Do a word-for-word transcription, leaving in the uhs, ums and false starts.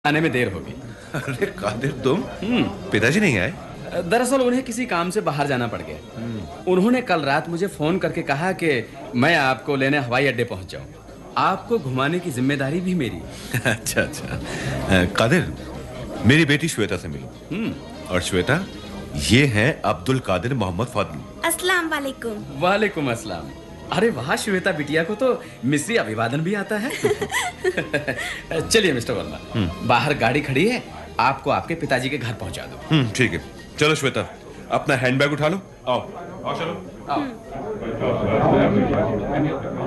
आने में देर होगी। अरे कादिर तुम पिताजी नहीं आए? दरअसल उन्हें किसी काम से बाहर जाना पड़ गया। उन्होंने कल रात मुझे फोन करके कहा कि मैं आपको लेने हवाई अड्डे पहुंच जाऊं। आपको घुमाने की जिम्मेदारी भी मेरी। अच्छा अच्छा कादिर, मेरी बेटी श्वेता से मिलो। और श्वेता, ये हैं अब्दुल कादिर मोहम्मद फादल। अस्सलाम वालेकुम। वालेकुम अस्सलाम। अरे वाह, श्वेता बिटिया को तो मिस्री अभिवादन भी आता है। चलिए मिस्टर वर्मा, बाहर गाड़ी खड़ी है, आपको आपके पिताजी के घर पहुंचा दो। हम्म ठीक है। चलो श्वेता, अपना हैंडबैग उठा लो। आओ आओ चलो आओ।